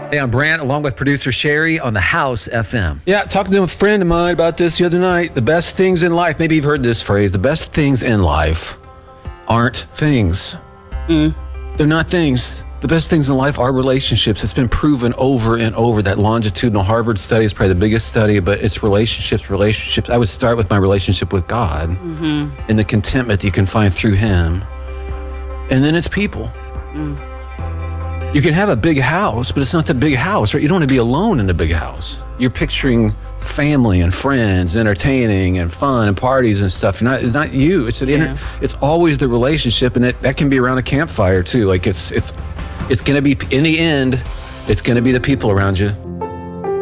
Hey, I'm Brant, along with producer Sherry on the House FM. Yeah, talking to a friend of mine about this the other night. The best things in life, maybe you've heard this phrase, the best things in life aren't things. They're not things. The best things in life are relationships. It's been proven over and over. That longitudinal Harvard study is probably the biggest study, but it's relationships. I would start with my relationship with God and the contentment that you can find through Him. And then it's people. You can have a big house, but it's not the big house, right? You don't want to be alone in a big house. You're picturing family and friends, entertaining and fun and parties and stuff. It's not you. It's it's always the relationship, and that can be around a campfire too. Like it's going to be, in the end, it's going to be the people around you.